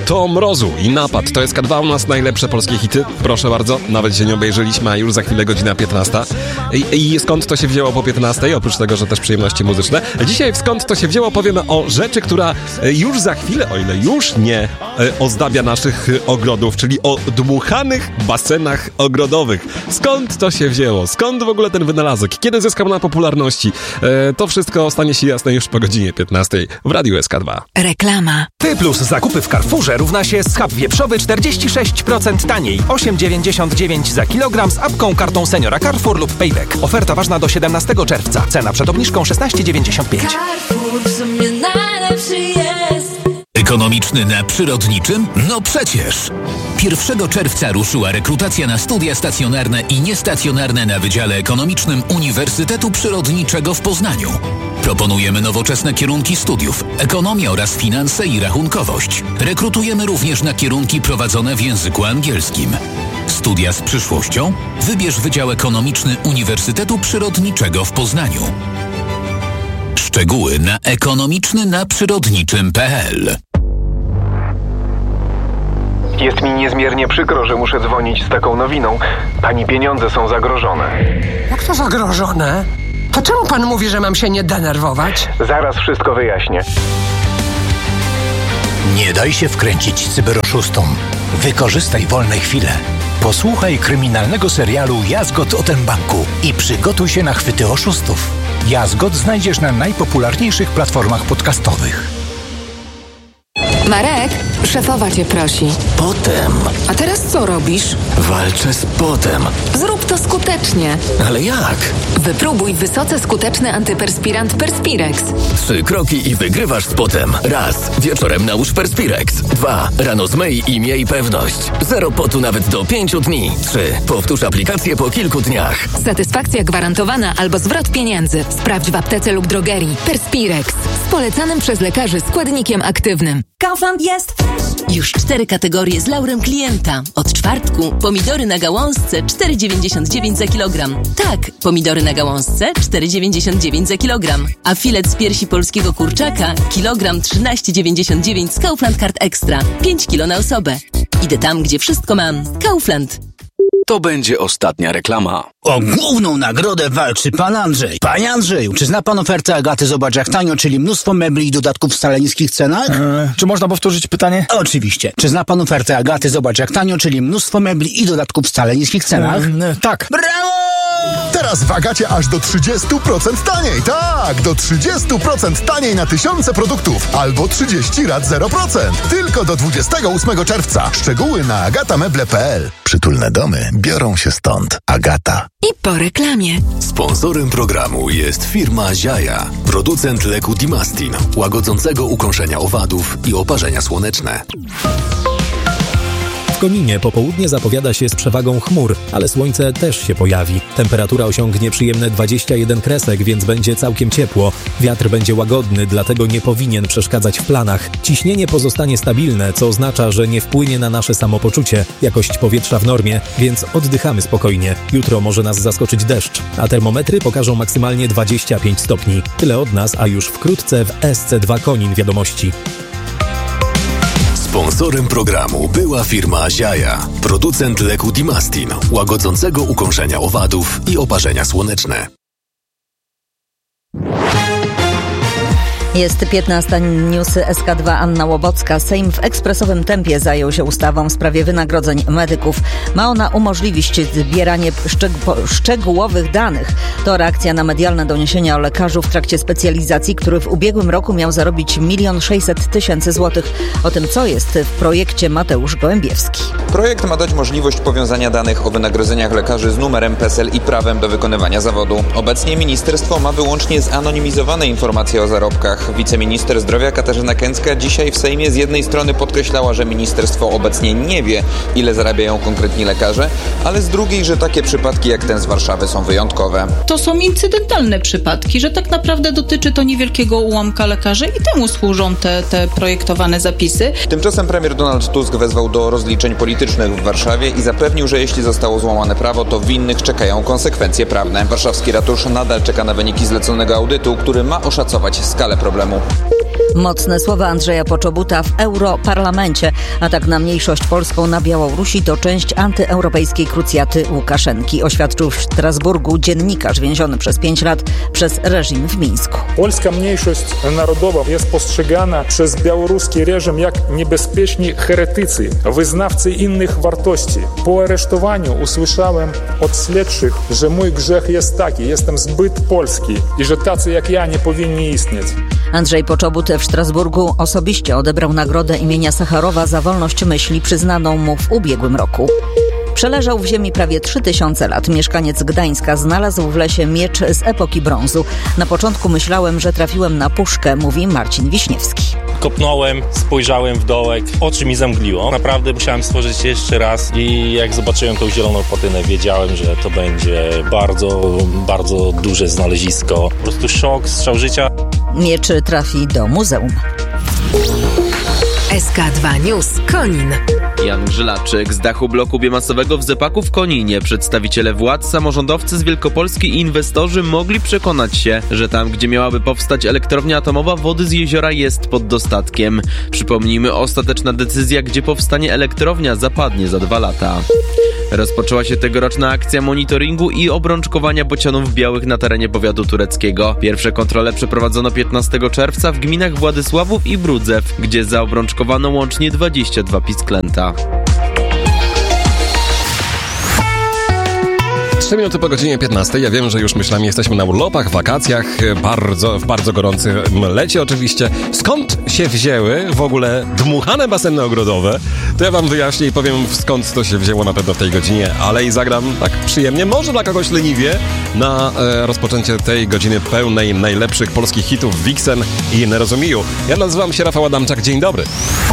To Mrozu i Napad. To jest K2, u nas najlepsze polskie hity. Proszę bardzo, nawet się nie obejrzeliśmy, a już za chwilę godzina 15. I skąd to się wzięło po 15? Oprócz tego, że też przyjemności muzyczne. Dzisiaj w Skąd to się wzięło powiemy o rzeczy, która już za chwilę, o ile już nie ozdabia naszych ogrodów, czyli o dmuchanych basenach ogrodowych. Skąd to się wzięło? Skąd w ogóle ten wynalazek? Kiedy zyskał na popularności? To wszystko stanie się jasne już po godzinie 15 w Radiu SK2. Reklama. Ty plus zakupy w Carrefourze równa się schab wieprzowy 46% taniej. 8,99 za kilogram z apką, kartą seniora Carrefour lub Payback. Oferta ważna do 17 czerwca. Cena przed obniżką 16,95. Carrefour w sumie najlepszy jest. Ekonomiczny na przyrodniczym? No przecież! 1 czerwca ruszyła rekrutacja na studia stacjonarne i niestacjonarne na Wydziale Ekonomicznym Uniwersytetu Przyrodniczego w Poznaniu. Proponujemy nowoczesne kierunki studiów, ekonomia oraz finanse i rachunkowość. Rekrutujemy również na kierunki prowadzone w języku angielskim. Studia z przyszłością? Wybierz Wydział Ekonomiczny Uniwersytetu Przyrodniczego w Poznaniu. Szczegóły na ekonomicznynaprzyrodniczym.pl. Jest mi niezmiernie przykro, że muszę dzwonić z taką nowiną. Pani pieniądze są zagrożone. Jak to zagrożone? To czemu pan mówi, że mam się nie denerwować? Zaraz wszystko wyjaśnię. Nie daj się wkręcić cyberoszustom. Wykorzystaj wolne chwile. Posłuchaj kryminalnego serialu Jazgot o tym banku i przygotuj się na chwyty oszustów. Jazgot znajdziesz na najpopularniejszych platformach podcastowych. Marek, szefowa cię prosi. Potem. A teraz co robisz? Walczę z potem. Zrób to skutecznie. Ale jak? Wypróbuj wysoce skuteczny antyperspirant Perspirex. 3 kroki i wygrywasz z potem. Raz. Wieczorem nałóż Perspirex. 2. Rano zmyj i miej pewność. 0 potu nawet do 5 dni. 3. Powtórz aplikację po kilku dniach. Satysfakcja gwarantowana albo zwrot pieniędzy. Sprawdź w aptece lub drogerii. Perspirex. Z polecanym przez lekarzy składnikiem aktywnym. Kaufland jest już 4 kategorie z laurem klienta. Od czwartku pomidory na gałązce 4,99 za kilogram. Tak, pomidory na gałązce 4,99 za kilogram. A filet z piersi polskiego kurczaka kilogram 13,99 z Kaufland Card Extra. 5 kilo na osobę. Idę tam, gdzie wszystko mam. Kaufland. To będzie ostatnia reklama. O główną nagrodę walczy pan Andrzej. Panie Andrzeju, czy zna pan ofertę Agaty Zobacz jak tanio, czyli mnóstwo mebli i dodatków w wcale niskich cenach? Czy można powtórzyć pytanie? Oczywiście. Czy zna pan ofertę Agaty Zobacz jak tanio, czyli mnóstwo mebli i dodatków w wcale niskich cenach? Tak. Brawo! Teraz w Agacie aż do 30% taniej. Tak, do 30% taniej na tysiące produktów. Albo 30 rat 0%. Tylko do 28 czerwca. Szczegóły na agatameble.pl. Przytulne domy biorą się stąd. Agata. I po reklamie. Sponsorem programu jest firma Ziaja, producent leku Dimastin, łagodzącego ukąszenia owadów i oparzenia słoneczne. W Koninie popołudnie zapowiada się z przewagą chmur, ale słońce też się pojawi. Temperatura osiągnie przyjemne 21 kresek, więc będzie całkiem ciepło. Wiatr będzie łagodny, dlatego nie powinien przeszkadzać w planach. Ciśnienie pozostanie stabilne, co oznacza, że nie wpłynie na nasze samopoczucie. Jakość powietrza w normie, więc oddychamy spokojnie. Jutro może nas zaskoczyć deszcz, a termometry pokażą maksymalnie 25 stopni. Tyle od nas, a już wkrótce w SC2 Konin wiadomości. Sponsorem programu była firma Ziaja, producent leku Dimastin, łagodzącego ukąszenia owadów i oparzenia słoneczne. Jest 15. Newsy SK2. Anna Łobocka. Sejm w ekspresowym tempie zajął się ustawą w sprawie wynagrodzeń medyków. Ma ona umożliwić zbieranie szczegółowych danych. To reakcja na medialne doniesienia o lekarzu w trakcie specjalizacji, który w ubiegłym roku miał zarobić 1 600 000 złotych. O tym, co jest w projekcie, Mateusz Gołębiewski. Projekt ma dać możliwość powiązania danych o wynagrodzeniach lekarzy z numerem PESEL i prawem do wykonywania zawodu. Obecnie ministerstwo ma wyłącznie zanonimizowane informacje o zarobkach. Wiceminister zdrowia Katarzyna Kęcka dzisiaj w Sejmie z jednej strony podkreślała, że ministerstwo obecnie nie wie, ile zarabiają konkretni lekarze, ale z drugiej, że takie przypadki jak ten z Warszawy są wyjątkowe. To są incydentalne przypadki, że tak naprawdę dotyczy to niewielkiego ułamka lekarzy i temu służą te projektowane zapisy. Tymczasem premier Donald Tusk wezwał do rozliczeń politycznych w Warszawie i zapewnił, że jeśli zostało złamane prawo, to winnych czekają konsekwencje prawne. Warszawski ratusz nadal czeka na wyniki zleconego audytu, który ma oszacować skalę problemu. Mocne słowa Andrzeja Poczobuta w Europarlamencie. Atak na mniejszość polską na Białorusi to część antyeuropejskiej krucjaty Łukaszenki, oświadczył w Strasburgu dziennikarz więziony przez 5 lat przez reżim w Mińsku. Polska mniejszość narodowa jest postrzegana przez białoruski reżim jak niebezpieczni heretycy, wyznawcy innych wartości. Po aresztowaniu usłyszałem od śledczych, że mój grzech jest taki, jestem zbyt polski i że tacy jak ja nie powinni istnieć. Andrzej Poczobut w Strasburgu osobiście odebrał nagrodę imienia Sacharowa za wolność myśli przyznaną mu w ubiegłym roku. Przeleżał w ziemi prawie 3000 lat. Mieszkaniec Gdańska znalazł w lesie miecz z epoki brązu. Na początku myślałem, że trafiłem na puszkę, mówi Marcin Wiśniewski. Kopnąłem, spojrzałem w dołek, oczy mi zamgliło. Naprawdę musiałem stworzyć jeszcze raz i jak zobaczyłem tą zieloną patynę, wiedziałem, że to będzie bardzo, bardzo duże znalezisko. Po prostu szok, strzał życia. Miecz trafi do muzeum. SK2 News Konin. Jan Grzylaczyk. Z dachu bloku biomasowego w Zepaku w Koninie przedstawiciele władz, samorządowcy z Wielkopolski i inwestorzy mogli przekonać się, że tam, gdzie miałaby powstać elektrownia atomowa, wody z jeziora jest pod dostatkiem. Przypomnijmy, ostateczna decyzja, gdzie powstanie elektrownia, zapadnie za 2 lata. Rozpoczęła się tegoroczna akcja monitoringu i obrączkowania bocianów białych na terenie powiatu tureckiego. Pierwsze kontrole przeprowadzono 15 czerwca w gminach Władysławów i Brudzew, gdzie zaobrączkowano łącznie 22 pisklęta. 3 minuty po godzinie 15. Ja wiem, że już myślami jesteśmy na urlopach, wakacjach, w bardzo gorącym lecie oczywiście. Skąd się wzięły w ogóle dmuchane baseny ogrodowe? To ja wam wyjaśnię i powiem, skąd to się wzięło na pewno w tej godzinie, ale i zagram tak przyjemnie, może dla kogoś leniwie, na rozpoczęcie tej godziny pełnej najlepszych polskich hitów Vixen i Nerozumiju. Ja nazywam się Rafał Adamczak, dzień dobry.